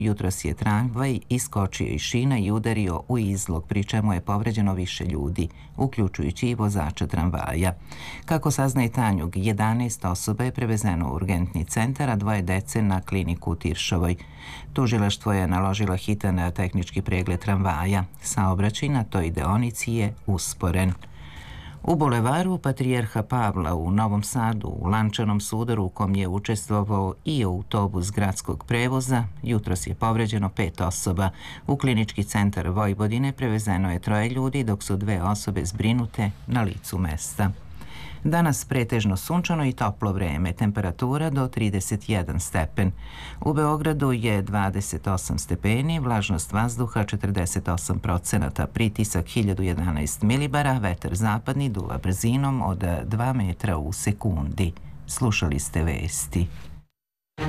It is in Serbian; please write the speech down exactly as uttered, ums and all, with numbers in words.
Jutros je tramvaj iskočio iz šina i udario u izlog, pri čemu je povređeno više ljudi, uključujući i vozača tramvaja. Kako saznaje Tanjug, jedanaest osoba je prevezeno u urgentni centar, a dvoje dece na kliniku u Tiršovoj. Tužilaštvo je naložilo hitan tehnički pregled tramvaja. Saobraćaj na toj deonici je usporen. U bulevaru Patrijarha Pavla u Novom Sadu, u lančanom sudaru u kom je učestvovao i autobus gradskog prevoza, jutros je povređeno pet osoba. U klinički centar Vojvodine prevezeno je troje ljudi, dok su dve osobe zbrinute na licu mesta. Danas pretežno sunčano i toplo vreme, temperatura do trideset jedan stepen. U Beogradu je dvadeset osam stepeni, vlažnost vazduha četrdeset osam procenata, pritisak hiljadu jedanaest milibara, vetar zapadni duva brzinom od dva metra u sekundi. Slušali ste vesti.